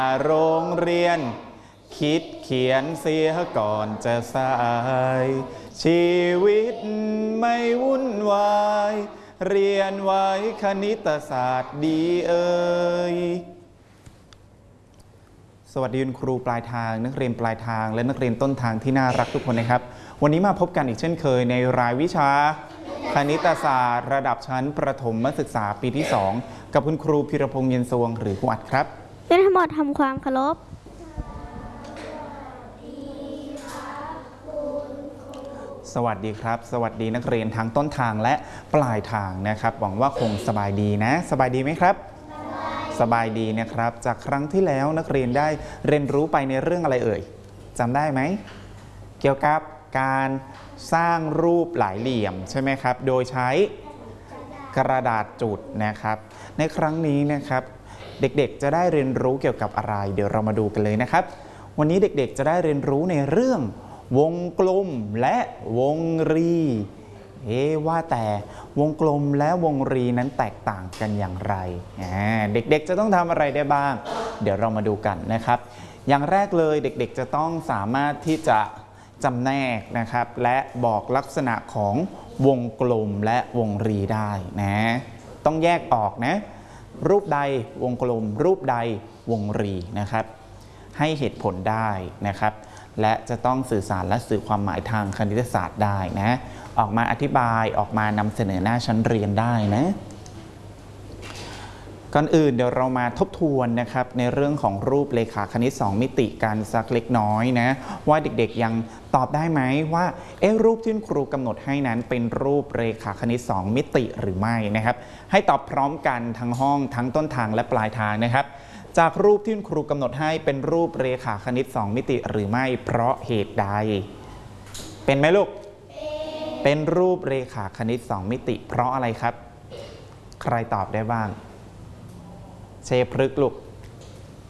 โรงเรียนคิดเขียนเสียก่อนจะสายชีวิตไม่วุ่นวายเรียนไว้คณิตศาสตร์ดีเอ่ยสวัสดีคุณครูปลายทางนักเรียนปลายทางและนักเรียนต้นทางที่น่ารักทุกคนนะครับวันนี้มาพบกันอีกเช่นเคยในรายวิชาคณิตศาสตร์ระดับชั้นประถมศึกษาปีที่2กับคุณครูพิรพงษ์เย็นสวงหรือครูอัดครับทั้งหมดทำความเคารพสวัสดีครับสวัสดีนักเรียนทั้งต้นทางและปลายทางนะครับหวังว่าคงสบายดีนะสบายดีไหมครับสบายดีนะครับจากครั้งที่แล้วนักเรียนได้เรียนรู้ไปในเรื่องอะไรเอ่ยจำได้ไหมเกี่ยวกับการสร้างรูปหลายเหลี่ยมใช่ไหมครับโดยใช้กระดาษจุดนะครับในครั้งนี้นะครับเด็กๆจะได้เรียนรู้เกี่ยวกับอะไรเดี๋ยวเรามาดูกันเลยนะครับวันนี้เด็กๆจะได้เรียนรู้ในเรื่องวงกลมและวงรีว่าแต่วงกลมและวงรีนั้นแตกต่างกันอย่างไรเด็กๆจะต้องทำอะไรได้บ้างเดี๋ยวเรามาดูกันนะครับอย่างแรกเลยเด็กๆจะต้องสามารถที่จะจำแนกนะครับและบอกลักษณะของวงกลมและวงรีได้นะต้องแยกออกนะรูปใดวงกลมรูปใดวงรีนะครับให้เหตุผลได้นะครับและจะต้องสื่อสารและสื่อความหมายทางคณิตศาสตร์ได้นะออกมาอธิบายออกมานำเสนอหน้าชั้นเรียนได้นะก่อนอื่นเดี๋ยวเรามาทบทวนนะครับในเรื่องของรูปเรขาคณิต2มิติกันสักเล็กน้อยนะว่าเด็กๆยังตอบได้ไหมว่ารูปที่ครูกำหนดให้นั้นเป็นรูปเรขาคณิต2มิติหรือไม่นะครับให้ตอบพร้อมกันทั้งห้องทั้งต้นทางและปลายทางนะครับจากรูปที่ครูกำหนดให้เป็นรูปเรขาคณิต2มิติหรือไม่เพราะเหตุใดเป็นไหมลูกเป็นรูปเรขาคณิต2มิติเพราะอะไรครับใครตอบได้บ้างเชพฤกษ์ลูก